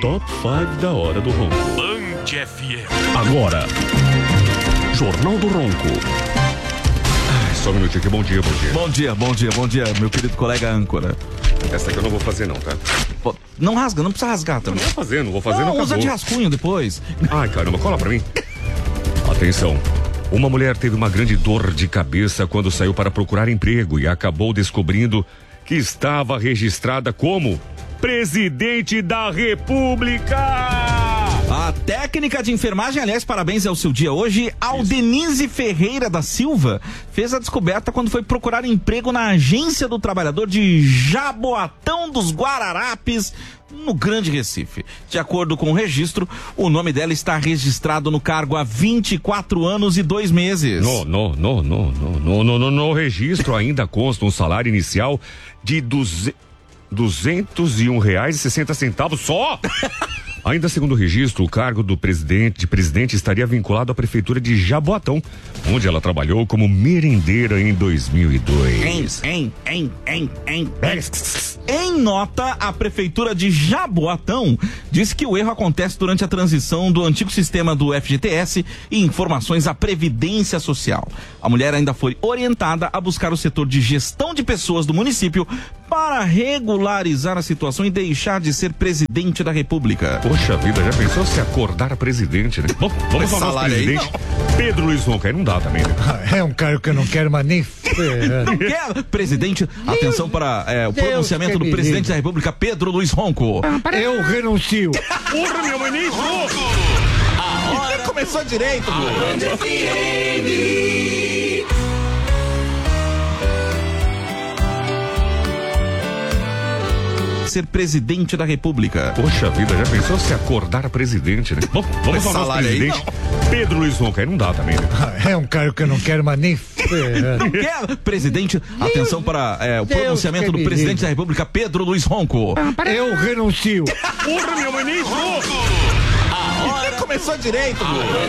Top 5 da Hora do Ronco. Band FM. Agora, Jornal do Ronco. Só um minutinho aqui, bom dia. Bom dia, meu querido colega âncora. Essa aqui eu não vou fazer não, tá? Pô, não rasga, não precisa rasgar também. Não vou fazer, não usa acabou. de rascunho depois. Ai, caramba, cola pra mim. Atenção, uma mulher teve uma grande dor de cabeça quando saiu para procurar emprego e acabou descobrindo que estava registrada como Presidente da República. A técnica de enfermagem, aliás, parabéns ao seu dia hoje, Aldenise Ferreira da Silva, fez a descoberta quando foi procurar emprego na Agência do Trabalhador de Jaboatão dos Guararapes, no Grande Recife. De acordo com o registro, o nome dela está registrado no cargo há 24 anos e 2 meses. No registro ainda consta um salário inicial de R$201,60 só. Ainda segundo o registro, o cargo de presidente estaria vinculado à prefeitura de Jaboatão, onde ela trabalhou como merendeira em 2002. Em nota, a prefeitura de Jaboatão disse que o erro acontece durante a transição do antigo sistema do FGTS e informações à Previdência Social. A mulher ainda foi orientada a buscar o setor de gestão de pessoas do município para regularizar a situação e deixar de ser presidente da República. Poxa vida, já pensou se acordar presidente, né? Bom, vamos falar do presidente Pedro Luiz Ronco, aí não dá também, né? É um cara que eu não quero mais nem ferrando. Não quer? Presidente, atenção para o pronunciamento do presidente da República, Pedro Luiz Ronco. Eu renuncio. Porra, meu ministro! Começou direito, ser presidente da República. Poxa vida, já pensou se acordar presidente, né? Bom, vamos falar do presidente Pedro Luiz Ronco, aí não dá também, né? É um cara que eu não quero mais nem ferrando. Não quer? Presidente, atenção para o pronunciamento do presidente da República, Pedro Luiz Ronco. Eu renuncio. Porra, meu ministro! Começou direito,